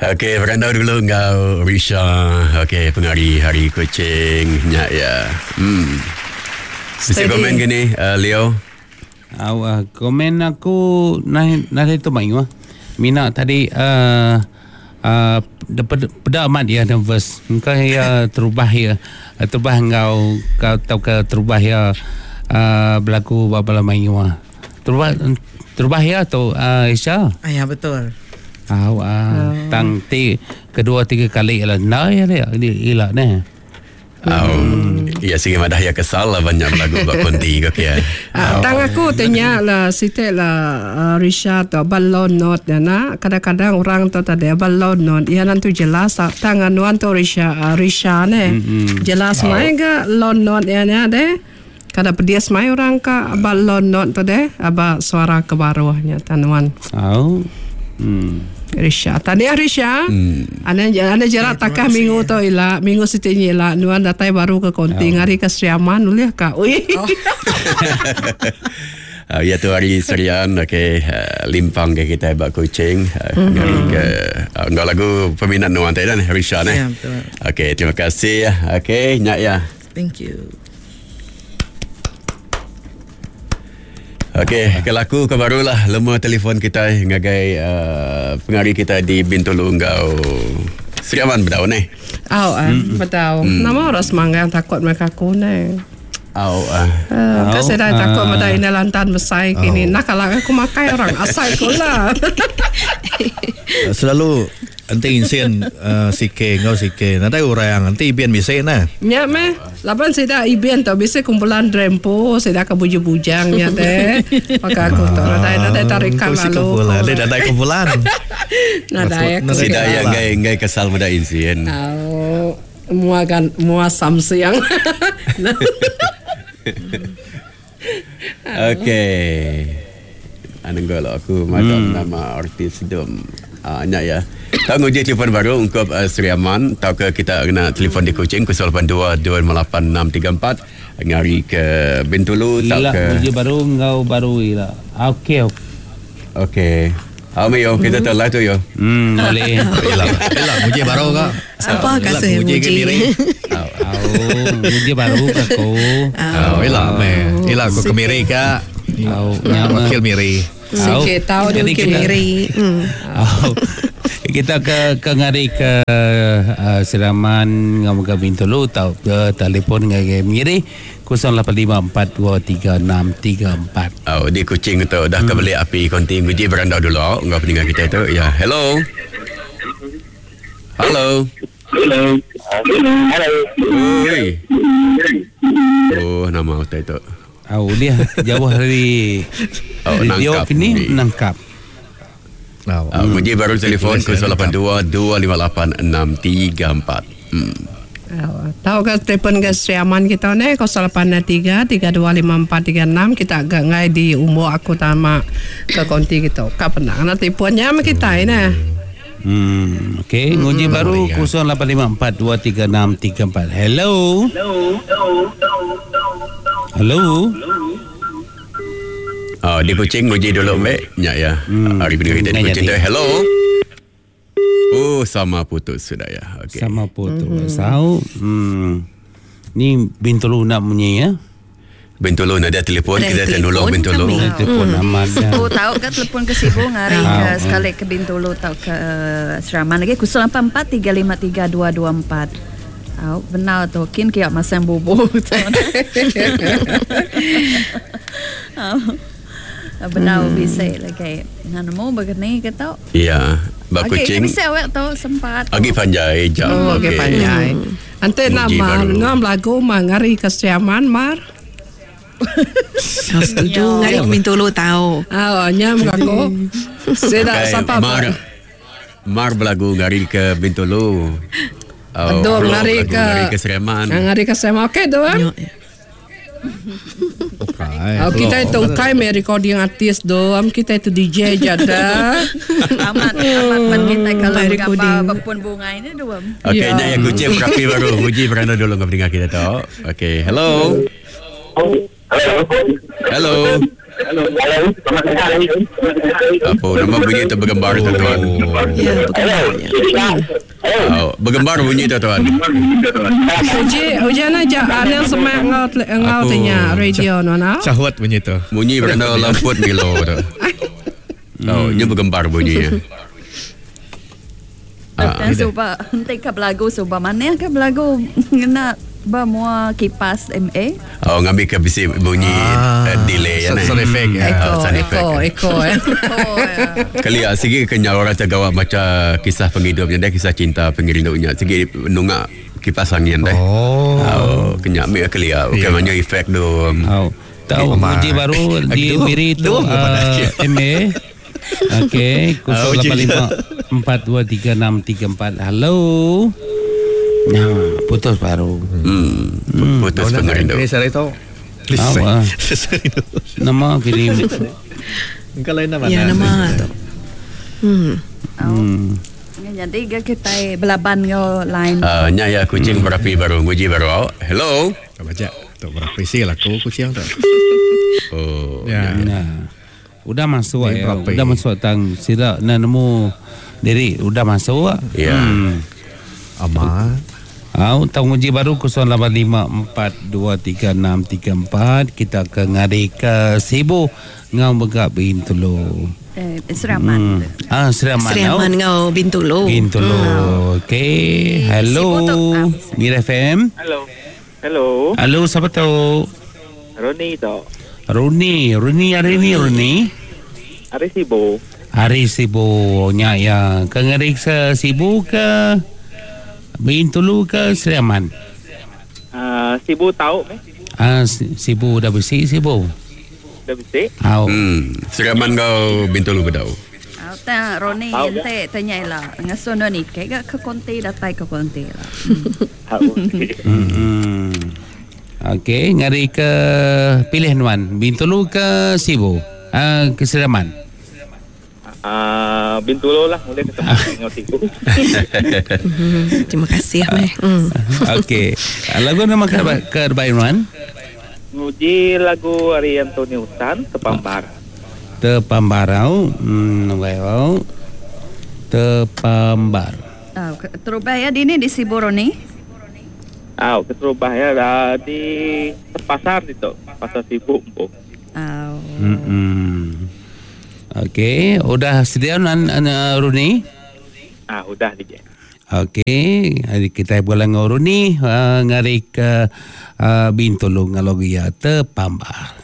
Okey, beranda dulu engkau Risha. Okey, pengari hari kucing nya ya. Mesti komen gini Leo. Komen aku nah itu main Mina tadi pada amat dia nervous. Engkau ya terubah ya. Terubah engkau tahu ke terubah ya berlaku babala main terubah ya atau Isya. Ya betul. Tang kedua tiga kali lah ya ilah nih. Ya sige madah ya kesal lah banyak lagu bak konti kau ya. Tang aku tanya lah site lah Risha atau balon note na kadang-kadang orang tu tadi balon note ia nanti jelas tang anuan tu Risha ne jelas mai ke lon note ya ne deh kada pedias mai orang ka balon note tu deh aba suara ke bawahnya tanuan. Risha tadi Risha anda jarak takah minggu tu ila minggu sitinya ila nuan datai baru ke konting hari ke Sriaman ulih ka ya tu hari Serian limpang ke kita bak kucing hari ke enggak lagu peminat nuan tadi dan Risha Ya betul. Okey, terima kasih. Okey, nyak ya. Thank you. Okey, kelaku ke barulah lemah telefon kita ngagai pengari kita di Bintulu Enggau Sriaman berdaun ni. Betul. Nama orang semangga takut mereka kune. Saya dah takut pada ini lantan besar kini. Nak kalau aku makai orang asal kula. Selalu nanti insien sike ngau sike nanti orang nanti ibian bisa na nya meh lapan saya ibian tau bisa kumpulan drempo saya kebuju-bujang nya teh maka aku tu ada tarikan lalu ada kumpulan tidak yang ngai kesal pada insien mua samsiang. Okey, anenggol aku macam nama artis dom nya ya. Tahu uji telefon baru untuk Sriaman. Tahu ke kita kena telefon di Kuching 082-258-634 ngari ke Bintulu. Tahu ke uji baru engkau baru ilah. Okey. Yo kita telah tu yo. Boleh. Ilah uji baru kak. Siapa kasih uji ke diri? Uji baru kak ko. Ilah ko kemiri kak. Wakil miri. Sikit tahu dia kemiri. Kita ke ngari ke Siraman ngam ke Bintulu tahu ke telefon ngai miri 0854236344. Di Kuching tu dah kebeli api konti uji beranda dulu ngau pendengar kita tu. Ya, hello. Oi. Nama hotel tu. Dia jauh dari jawab ini nangkap. Uji baru telefon 082-258-634. Tahu ke telefon ke Sriaman kita ni 083-325436 kita agak ngai di umur aku tama ke konti kita. Kak pernah nak telefonnya sama kita ini. Okey, uji baru 0854-236-344. Hello. Di Kuching uji dulu mbak. Ya. Hari pendengar kita di Kuching tu. Hello. Sama putus sudah ya. Okay. Sama putus. Tahu. Ni Bintulu nak punya ya. Bintulu nak ada telefon kita tolong Bintulu. Telefon amat. Tahu ke telefon ke Sibu ngari ke sekali ke Bintulu tahu ke Sriaman lagi 0843532224. Benar tu kin kiak masam bobo. Benar bisa lagi. Nanamu begini ke tau? Ya, bak Kuching. Bisa awak tahu sempat. Agi panjai jam. Okey panjai. Ante nama ngam lagu mangari ke Sriaman mar. Setuju ngari Bintulu tahu. Nyam aku. Saya siapa Mar belagu ngari ke Bintulu. Ngari ke Sriaman. Ngari ke Sriaman. Okey tu. Kita itu kai recording artis doam kita itu DJ jada. Amat kita kalau berapa bunga ini doam. Okey, yang Kuching berapi baru. Uji beranda dulu dengan pendengar kita tahu. Okey, hello. Apa nama bunyi tu bergembar tuan-tuan? Ya, bergambarnya. Bergembar bunyi tuan-tuan. Hujan aja anel semak ngau tanya radio nona. Syahwat bunyi tu. Bunyi berkena lamput Milo tu. Ini bergembar bunyinya. Dan suba henti ke belagu suba mana ke belagu ngena bamua kipas MA. Ngambil ke bisi bunyi delay ya. Sound effect. Eko. Kali sikit kenya orang tergawak baca kisah penghidupnya dia, kisah cinta pengirindunya. Sikit nungak kipas angin deh. Kenya ambil kali bukan banyak efek tu. Tahu uji baru di Miri tu MA. Okey, 085-423-634. Halo. Nah, putus baru. Putus pengerindu. Ini saya tahu. Nama kirim. Engkau lain nama. Ya, nama tu. Jadi kita belaban ngau lain. Nya ya kucing berapi baru, nguji baru. Hello. Baca. Tak berapa isi lah kau kucing tu. Ya. Udah masuk Ni ya. berapa Udah masuk tang sila na nemu diri udah masuk. Ya. Amat. Tang uji baru 085-423-634. Kita ke ngari ke Sibu ngau begak Bintulu. Seraman. Seriaman ngau Bintulu. Bintulu. Okey. Hello. Mira FM. Halo, siapa tu? Roni tu. Roni hari ni. Hari Sibu. Nya ya. Ke ngari ke Sibu ke Bintulu ke Seriaman? Sibu tahu Sibu dah bersih Sibu. dah bersih. Seriaman kau Bintulu bedau. Ta Roni ente tanya lah ngasono ni ke konti datai ke konti lah. Okey, ngari ke pilihan wan Bintulu ke Sibu? Ke Seriaman. Bintulu lah boleh ketemu dengan Sibu. Terima kasih Meh. Okey. Lagu nama ke Wan? Nguji lagu Ari Antonio Hutan Tepambar. Tepambarau. Tepambar. Terubaya di ni di Sibu Roni. Keterubah ya di pasar itu, pasar Sibu. Okey, udah sedia Runi? Udah DJ. Okey, hari kita bolang Runi ngari ke Bintulu ngalogia Tepambar.